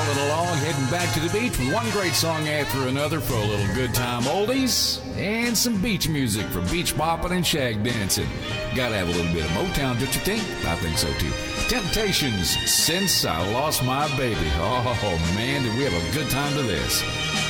Rolling along, heading back to the beach with one great song after another for a little good time oldies and some beach music for beach bopping and shag dancing. Gotta have a little bit of Motown, don't you think? I think so too. Temptations, Since I Lost My Baby. Oh man, did we have a good time to this.